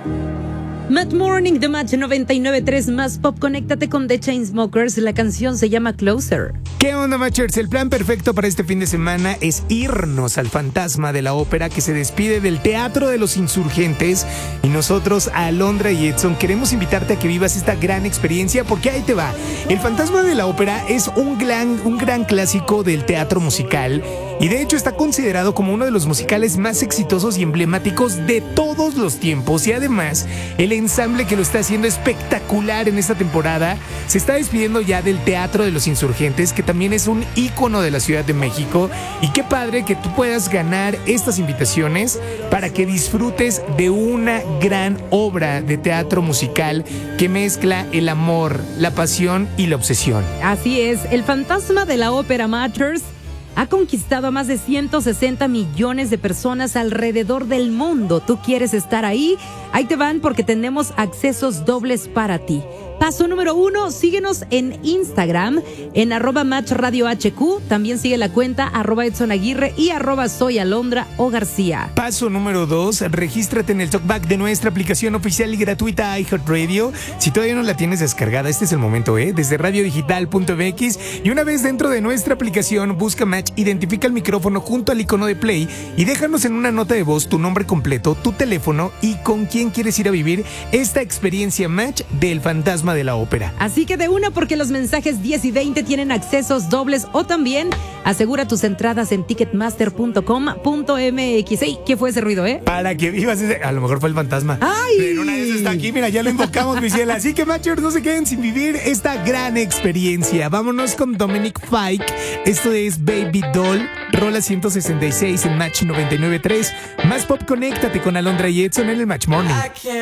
Mad Morning de Match 99.3 más pop. Conéctate con The Chainsmokers. La canción se llama Closer. ¿Qué onda, Matchers? El plan perfecto para este fin de semana es irnos al Fantasma de la Ópera, que se despide del Teatro de los Insurgentes. Y nosotros, a Alondra y Edson, queremos invitarte a que vivas esta gran experiencia, porque ahí te va. El Fantasma de la Ópera es un gran clásico del teatro musical. Y de hecho está considerado como uno de los musicales más exitosos y emblemáticos de todos los tiempos. Y además, el ensamble que lo está haciendo espectacular en esta temporada se está despidiendo ya del Teatro de los Insurgentes, que también es un ícono de la Ciudad de México. Y qué padre que tú puedas ganar estas invitaciones para que disfrutes de una gran obra de teatro musical que mezcla el amor, la pasión y la obsesión. Así es, el Fantasma de la Ópera Matchers ha conquistado a más de 160 millones de personas alrededor del mundo. ¿Tú quieres estar ahí? Ahí te van, porque tenemos accesos dobles para ti. Paso número 1, síguenos en Instagram, en @MatchRadioHQ. También sigue la cuenta @EdsonAguirre y @SoyAlondra_García. Paso número 2, regístrate en el talkback de nuestra aplicación oficial y gratuita iHeartRadio. Si todavía no la tienes descargada, este es el momento, desde radiodigital.mx. Y una vez dentro de nuestra aplicación, busca Match, identifica el micrófono junto al icono de play y déjanos en una nota de voz tu nombre completo, tu teléfono y con quién quieres ir a vivir esta experiencia Match del Fantasma de la Ópera. Así que de una, porque los mensajes 10 y 20 tienen accesos dobles, o también asegura tus entradas en ticketmaster.com.mx. ¡Ey! ¿Qué fue ese ruido, Para que vivas ese... A lo mejor fue el fantasma. ¡Ay! Pero una vez está aquí, mira, ya lo invocamos, mi ciela. Así que, Matchers, no se queden sin vivir esta gran experiencia. Vámonos con Dominic Fike. Esto es Baby Doll, rola 166 en Match 99.3. Más pop, conéctate con Alondra y Edson en el Match Morning.